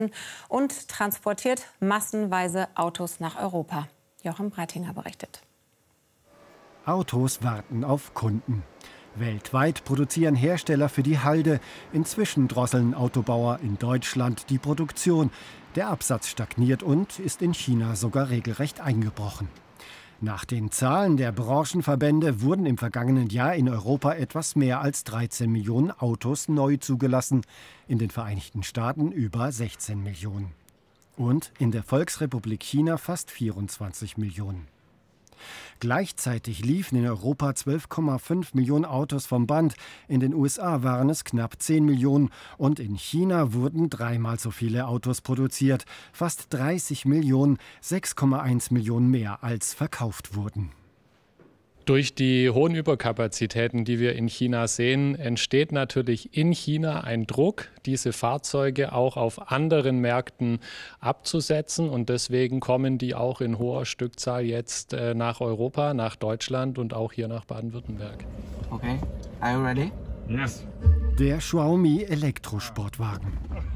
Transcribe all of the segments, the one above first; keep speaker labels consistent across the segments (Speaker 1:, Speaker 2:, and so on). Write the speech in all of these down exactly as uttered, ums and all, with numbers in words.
Speaker 1: und transportiert massenweise Autos nach Europa. Jochen Breitinger berichtet.
Speaker 2: Autos warten auf Kunden. Weltweit produzieren Hersteller für die Halde. Inzwischen drosseln Autobauer in Deutschland die Produktion. Der Absatz stagniert und ist in China sogar regelrecht eingebrochen. Nach den Zahlen der Branchenverbände wurden im vergangenen Jahr in Europa etwas mehr als dreizehn Millionen Autos neu zugelassen, in den Vereinigten Staaten über sechzehn Millionen. Und in der Volksrepublik China fast vierundzwanzig Millionen. Gleichzeitig liefen in Europa zwölf Komma fünf Millionen Autos vom Band, in den U S A waren es knapp zehn Millionen und in China wurden dreimal so viele Autos produziert, fast dreißig Millionen, sechs Komma eins Millionen mehr als verkauft wurden.
Speaker 3: Durch die hohen Überkapazitäten, die wir in China sehen, entsteht natürlich in China ein Druck, diese Fahrzeuge auch auf anderen Märkten abzusetzen. Und deswegen kommen die auch in hoher Stückzahl jetzt äh, nach Europa, nach Deutschland und auch hier nach Baden-Württemberg.
Speaker 4: Okay, are you ready?
Speaker 2: Yes. Der Xiaomi Elektrosportwagen.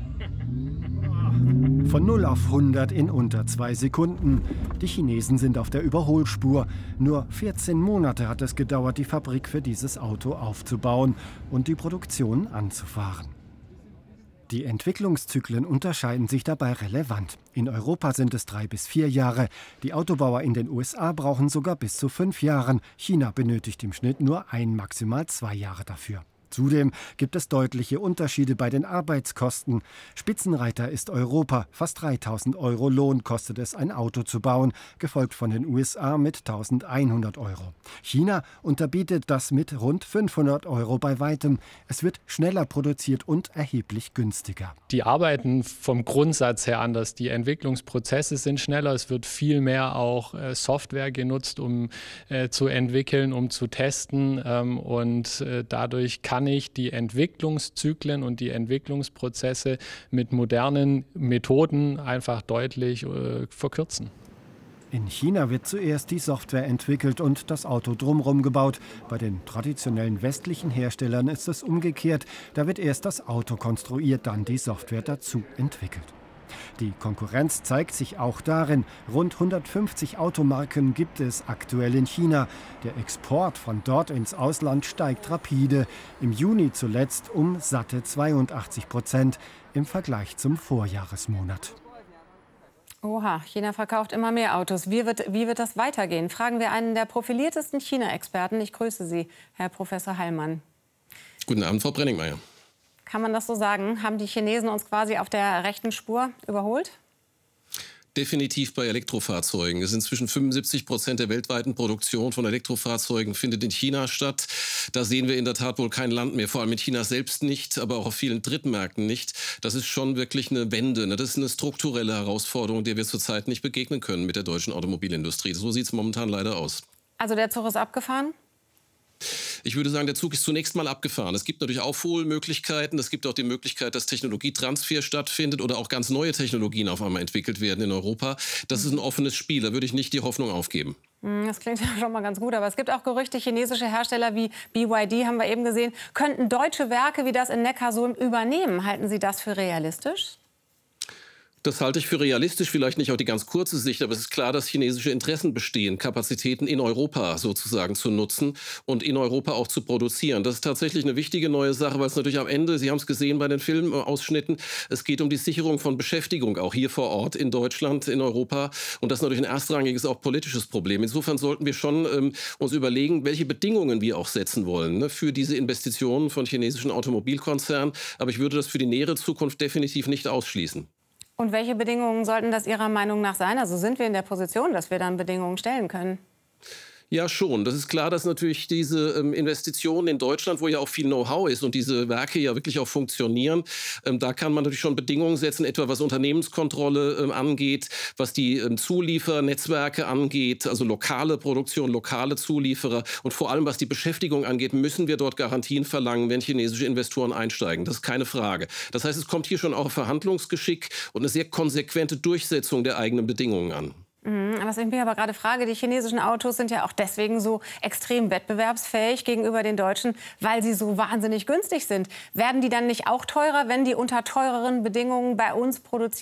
Speaker 2: Von null auf hundert in unter zwei Sekunden. Die Chinesen sind auf der Überholspur. Nur vierzehn Monate hat es gedauert, die Fabrik für dieses Auto aufzubauen und die Produktion anzufahren. Die Entwicklungszyklen unterscheiden sich dabei relevant. In Europa sind es drei bis vier Jahre. Die Autobauer in den U S A brauchen sogar bis zu fünf Jahre. China benötigt im Schnitt nur ein, maximal zwei Jahre dafür. Zudem gibt es deutliche Unterschiede bei den Arbeitskosten. Spitzenreiter ist Europa. Fast dreitausend Euro Lohn kostet es, ein Auto zu bauen, gefolgt von den U S A mit eintausendeinhundert Euro. China unterbietet das mit rund fünfhundert Euro bei weitem. Es wird schneller produziert und erheblich günstiger.
Speaker 3: Die arbeiten vom Grundsatz her anders. Die Entwicklungsprozesse sind schneller. Es wird viel mehr auch äh, Software genutzt, um äh, zu entwickeln, um zu testen. Ähm, und äh, dadurch kann ich die Entwicklungszyklen und die Entwicklungsprozesse mit modernen Methoden einfach deutlich äh, verkürzen.
Speaker 2: In China wird zuerst die Software entwickelt und das Auto drumherum gebaut. Bei den traditionellen westlichen Herstellern ist es umgekehrt. Da wird erst das Auto konstruiert, dann die Software dazu entwickelt. Die Konkurrenz zeigt sich auch darin. Rund hundertfünfzig Automarken gibt es aktuell in China. Der Export von dort ins Ausland steigt rapide. Im Juni zuletzt um satte zweiundachtzig Prozent im Vergleich zum Vorjahresmonat.
Speaker 1: Oha, China verkauft immer mehr Autos. Wie wird, wie wird das weitergehen? Fragen wir einen der profiliertesten China-Experten. Ich grüße Sie, Herr Professor Heilmann.
Speaker 5: Guten Abend, Frau Brenningmeier.
Speaker 1: Kann man das so sagen? Haben die Chinesen uns quasi auf der rechten Spur überholt?
Speaker 5: Definitiv bei Elektrofahrzeugen. Es sind inzwischen fünfundsiebzig Prozent der weltweiten Produktion von Elektrofahrzeugen findet in China statt. Da sehen wir in der Tat wohl kein Land mehr, vor allem in China selbst nicht, aber auch auf vielen Drittmärkten nicht. Das ist schon wirklich eine Wende. Das ist eine strukturelle Herausforderung, der wir zurzeit nicht begegnen können mit der deutschen Automobilindustrie. So sieht es momentan leider aus.
Speaker 1: Also der Zug ist abgefahren?
Speaker 5: Ich würde sagen, der Zug ist zunächst mal abgefahren. Es gibt natürlich Aufholmöglichkeiten. Es gibt auch die Möglichkeit, dass Technologietransfer stattfindet oder auch ganz neue Technologien auf einmal entwickelt werden in Europa. Das ist ein offenes Spiel. Da würde ich nicht die Hoffnung aufgeben.
Speaker 1: Das klingt ja schon mal ganz gut. Aber es gibt auch Gerüchte, chinesische Hersteller wie B Y D, haben wir eben gesehen, könnten deutsche Werke wie das in Neckarsulm übernehmen. Halten Sie das für realistisch?
Speaker 5: Das halte ich für realistisch, vielleicht nicht auf die ganz kurze Sicht, aber es ist klar, dass chinesische Interessen bestehen, Kapazitäten in Europa sozusagen zu nutzen und in Europa auch zu produzieren. Das ist tatsächlich eine wichtige neue Sache, weil es natürlich am Ende, Sie haben es gesehen bei den Filmausschnitten, es geht um die Sicherung von Beschäftigung, auch hier vor Ort in Deutschland, in Europa. Und das ist natürlich ein erstrangiges, auch politisches Problem. Insofern sollten wir schon ähm, uns überlegen, welche Bedingungen wir auch setzen wollen, ne, für diese Investitionen von chinesischen Automobilkonzernen. Aber ich würde das für die nähere Zukunft definitiv nicht ausschließen.
Speaker 1: Und welche Bedingungen sollten das Ihrer Meinung nach sein? Also sind wir in der Position, dass wir dann Bedingungen stellen können?
Speaker 5: Ja, schon. Das ist klar, dass natürlich diese ähm, Investitionen in Deutschland, wo ja auch viel Know-how ist und diese Werke ja wirklich auch funktionieren, ähm, da kann man natürlich schon Bedingungen setzen, etwa was Unternehmenskontrolle ähm, angeht, was die ähm, Zuliefernetzwerke angeht, also lokale Produktion, lokale Zulieferer und vor allem was die Beschäftigung angeht, müssen wir dort Garantien verlangen, wenn chinesische Investoren einsteigen. Das ist keine Frage. Das heißt, es kommt hier schon auch Verhandlungsgeschick und eine sehr konsequente Durchsetzung der eigenen Bedingungen an.
Speaker 1: Was ich mich aber gerade frage, die chinesischen Autos sind ja auch deswegen so extrem wettbewerbsfähig gegenüber den deutschen, weil sie so wahnsinnig günstig sind. Werden die dann nicht auch teurer, wenn die unter teureren Bedingungen bei uns produzieren?